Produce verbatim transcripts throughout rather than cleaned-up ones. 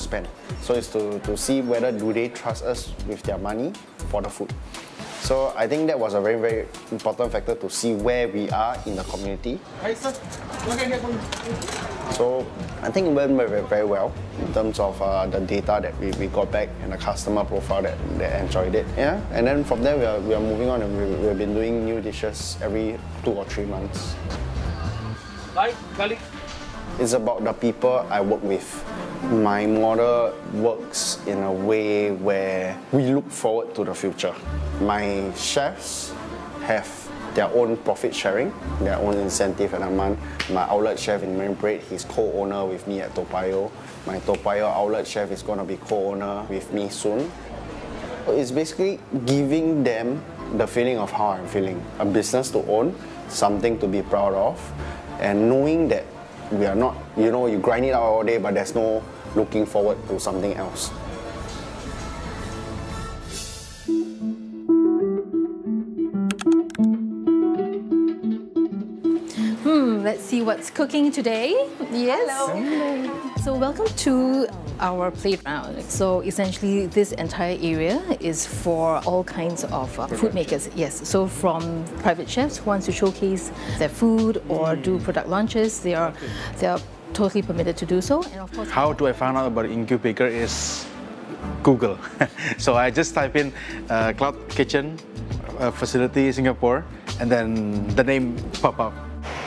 spend. So it's to, to see whether do they trust us with their money for the food. So I think that was a very, very important factor to see where we are in the community. So I think it went very, very well in terms of uh, the data that we, we got back and the customer profile that, that enjoyed it. Yeah, and then from there we are, we are moving on, and we, we've been doing new dishes every two or three months. Like garlic. It's about the people I work with. My model works in a way where we look forward to the future. My chefs have their own profit sharing, their own incentive every month. My outlet chef in Marine Parade, he's co-owner with me at Toa Payoh. My Toa Payoh outlet chef is going to be co-owner with me soon. It's basically giving them the feeling of how I'm feeling. A business to own, something to be proud of, and knowing that we are not, you know, you grind it out all day, but there's no looking forward to something else. Hmm, let's see what's cooking today. Yes. Hello. So welcome to our playground. So essentially this entire area is for all kinds of uh, food makers. Yes, so from private chefs who want to showcase their food or do product launches, they are, they are totally permitted to do so. And of course, how do I find out about Incubaker is Google. So I just type in uh, Cloud Kitchen uh, facility Singapore, and then the name pop up.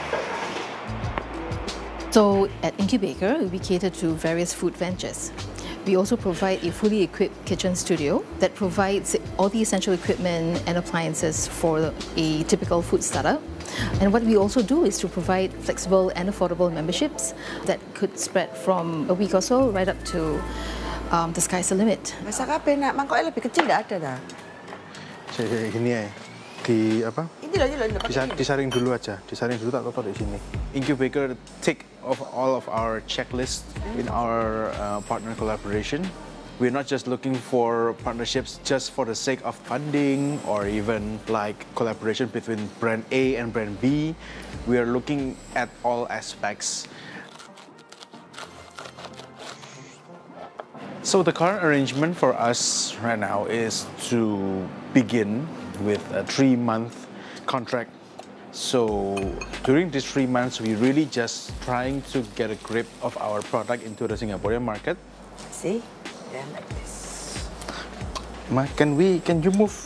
So at Incubaker, we cater to various food ventures. We also provide a fully equipped kitchen studio that provides all the essential equipment and appliances for a typical food startup. And what we also do is to provide flexible and affordable memberships that could spread from a week or so right up to um, the sky's the limit. Masa kapan nak mangkok lebih kecil dah ada dah. Ini ya, di apa? Ini loh, ini loh, ini. Disaring dulu aja, disaring dulu tak apa di sini. Incubaker take of all of our checklists in our uh, partner collaboration. We're not just looking for partnerships just for the sake of funding or even like collaboration between brand A and brand B. We are looking at all aspects. So the current arrangement for us right now is to begin with a three-month contract. So during these three months, we really just trying to get a grip of our product into the Singaporean market. See? Yeah, like this. Ma, can we, can you move?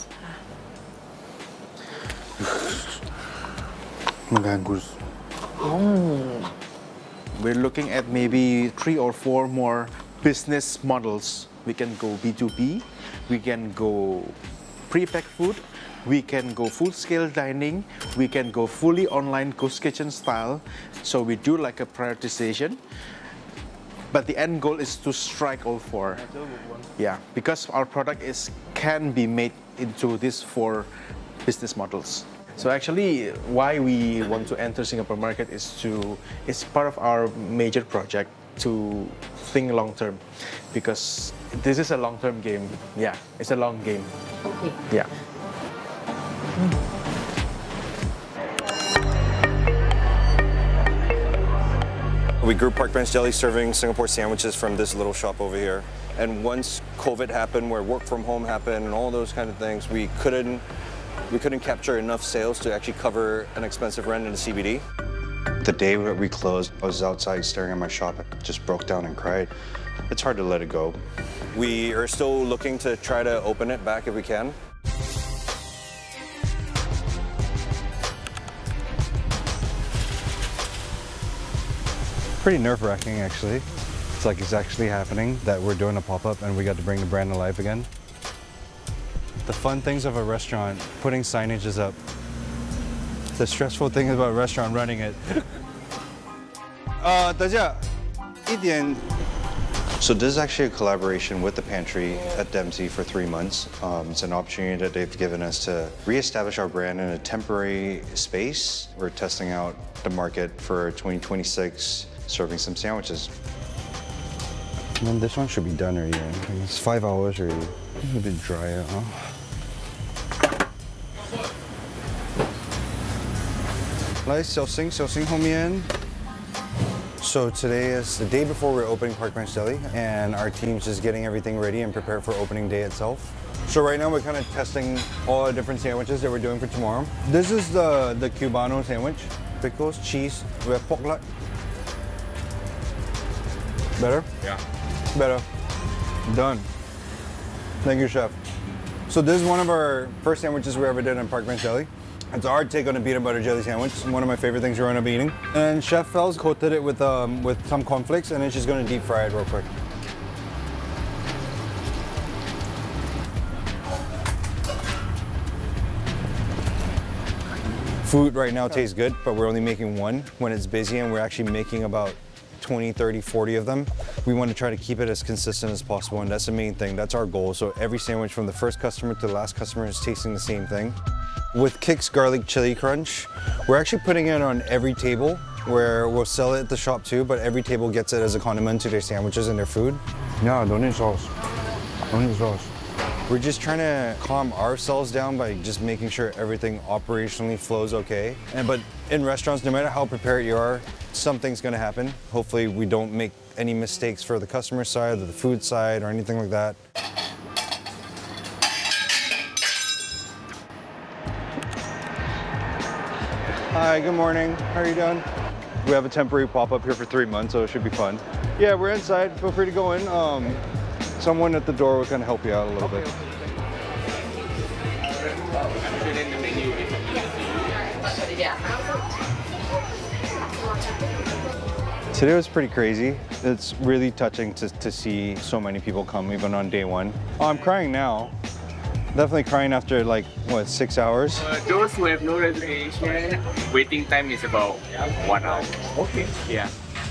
Mengganggu. Mm. We're looking at maybe three or four more business models. We can go B two B, we can go pre-packed food, we can go full-scale dining, we can go fully online ghost kitchen style. So we do like a prioritization. But the end goal is to strike all four. Yeah, because our product is can be made into these four business models. So actually, why we want to enter Singapore market is to, it's part of our major project to think long term, because this is a long term game. Yeah, it's a long game. Okay. Yeah. We grew Park Bench Deli serving Singapore sandwiches from this little shop over here. And once COVID happened, where work from home happened and all those kind of things, we couldn't, we couldn't capture enough sales to actually cover an expensive rent in the C B D. The day that we closed, I was outside staring at my shop. I just broke down and cried. It's hard to let it go. We are still looking to try to open it back if we can. Pretty nerve-wracking, actually. It's like it's actually happening, that we're doing a pop-up and we got to bring the brand alive again. The fun things of a restaurant, putting signages up. The stressful thing about a restaurant, running it. uh, 等下，一点 So this is actually a collaboration with the Pantry at Dempsey for three months. Um, it's an opportunity that they've given us to reestablish our brand in a temporary space. We're testing out the market for twenty twenty-six, serving some sandwiches. And then this one should be done already. Right? It's five hours already. A bit dry, huh? 来，小心，小心后面。 So today is the day before we're opening Park Bench Deli, and our team's just getting everything ready and prepared for opening day itself. So right now we're kind of testing all the different sandwiches that we're doing for tomorrow. This is the, the Cubano sandwich. Pickles, cheese, we have pork lard. Better? Yeah. Better. Done. Thank you, chef. So this is one of our first sandwiches we ever did in Park Bench Deli. It's our take on a peanut butter jelly sandwich. It's one of my favorite things we're gonna be eating. And Chef Fells coated it with um, with some cornflakes, and then she's gonna deep fry it real quick. Food right now tastes good, but we're only making one when it's busy, and we're actually making about twenty, thirty, forty of them. We want to try to keep it as consistent as possible, and that's the main thing. That's our goal. So every sandwich from the first customer to the last customer is tasting the same thing. With Kicks Garlic Chili Crunch, we're actually putting it on every table, where we'll sell it at the shop too, but every table gets it as a condiment to their sandwiches and their food. Yeah, don't need sauce. Don't need sauce. We're just trying to calm ourselves down by just making sure everything operationally flows okay. And but in restaurants, no matter how prepared you are, something's gonna happen. Hopefully we don't make any mistakes for the customer side or the food side or anything like that. Hi, good morning. How are you doing? We have a temporary pop-up here for three months, so it should be fun. Yeah, we're inside. Feel free to go in. Um, someone at the door will kind of help you out a little bit. Today was pretty crazy. It's really touching to, to see so many people come, even on day one. Oh, I'm crying now. Definitely crying after like, what, six hours? Uh, those who have no reservation, waiting time is about one hour. Okay. Yeah.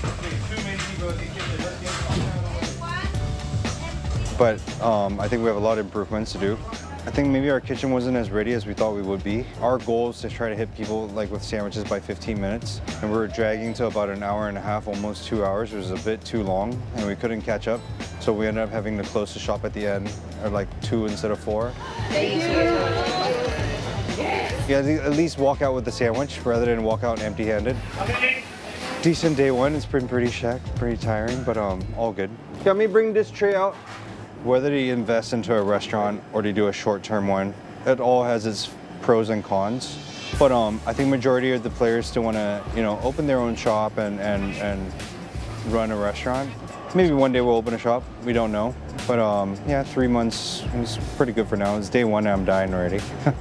But um, I think we have a lot of improvements to do. I think maybe our kitchen wasn't as ready as we thought we would be. Our goal is to try to hit people like with sandwiches by fifteen minutes. And we were dragging to about an hour and a half, almost two hours. It was a bit too long and we couldn't catch up. So we ended up having to close the shop at the end, or like two instead of four. Thank you. Yeah, at least walk out with the sandwich rather than walk out empty-handed. Okay. Decent day one. It's been pretty shack, pretty tiring, but um, all good. Got me bring this tray out. Whether you invest into a restaurant or to do a short-term one, it all has its pros and cons. But um, I think majority of the players still want to, you know, open their own shop and, and, and run a restaurant. Maybe one day we'll open a shop. We don't know. But um, yeah, three months is pretty good for now. It's day one and I'm dying already.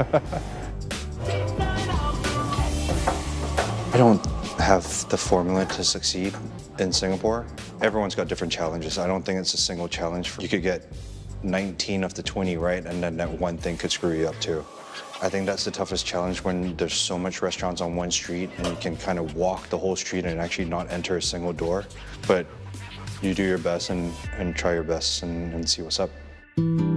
I don't have the formula to succeed in Singapore. Everyone's got different challenges. I don't think it's a single challenge. You could get nineteen of the twenty right, and then that one thing could screw you up too. I think that's the toughest challenge when there's so much restaurants on one street and you can kind of walk the whole street and actually not enter a single door. But you do your best and, and try your best and, and see what's up.